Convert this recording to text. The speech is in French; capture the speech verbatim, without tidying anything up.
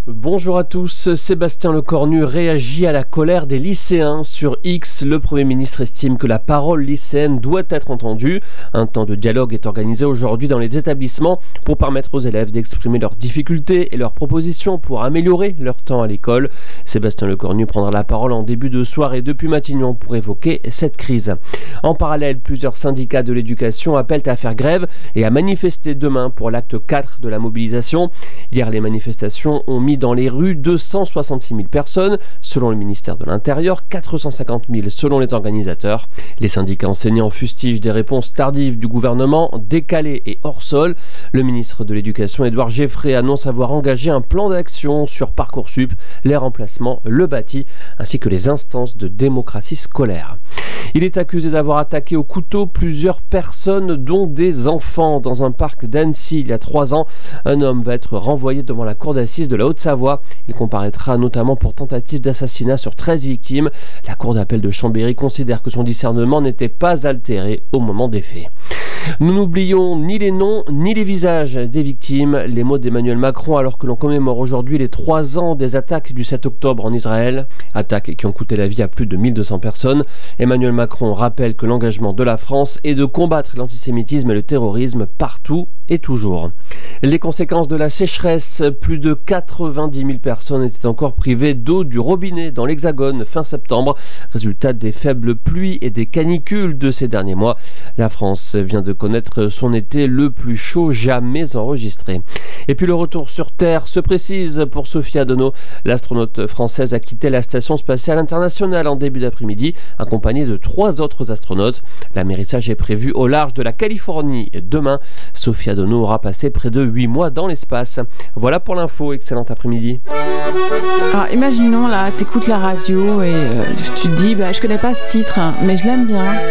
Bonjour à tous, Sébastien Lecornu réagit à la colère des lycéens. Sur X, le Premier ministre estime que la parole lycéenne doit être entendue. Un temps de dialogue est organisé aujourd'hui dans les établissements pour permettre aux élèves d'exprimer leurs difficultés et leurs propositions pour améliorer leur temps à l'école. Sébastien Lecornu prendra la parole en début de soirée depuis Matignon pour évoquer cette crise. En parallèle, plusieurs syndicats de l'éducation appellent à faire grève et à manifester demain pour l'acte quatre de la mobilisation. Hier, les manifestations ont mis dans les rues deux cent soixante-six mille personnes, selon le ministère de l'Intérieur, quatre cent cinquante mille selon les organisateurs. Les syndicats enseignants fustigent des réponses tardives du gouvernement, décalées et hors sol. Le ministre de l'Éducation, Édouard Geffray, annonce avoir engagé un plan d'action sur Parcoursup, les remplacements, le bâti, ainsi que les instances de démocratie scolaire. Il est accusé d'avoir attaqué au couteau plusieurs personnes, dont des enfants, dans un parc d'Annecy il y a trois ans. Un homme va être renvoyé devant la cour d'assises de la Haute-Savoie. Il comparaîtra notamment pour tentative d'assassinat sur treize victimes. La cour d'appel de Chambéry considère que son discernement n'était pas altéré au moment des faits. Nous n'oublions ni les noms ni les visages des victimes. Les mots d'Emmanuel Macron alors que l'on commémore aujourd'hui les trois ans des attaques du sept octobre en Israël. Attaques qui ont coûté la vie à plus de mille deux cents personnes. Emmanuel Macron rappelle que l'engagement de la France est de combattre l'antisémitisme et le terrorisme partout et toujours. Les conséquences de la sécheresse, plus de quatre-vingt-dix mille personnes étaient encore privées d'eau du robinet dans l'Hexagone fin septembre. Résultat des faibles pluies et des canicules de ces derniers mois. La France vient de connaître son été le plus chaud jamais enregistré. Et puis le retour sur Terre se précise pour Sophie Adenau. L'astronaute française a quitté la Station spatiale internationale en début d'après-midi, accompagnée de trois autres astronautes. L'amérissage est prévu au large de la Californie demain. Sophie Adenau aura passé près de huit mois dans l'espace. Voilà pour l'info, excellent après-midi. Alors imaginons là, t'écoutes la radio et euh, tu te dis bah je connais pas ce titre, mais je l'aime bien.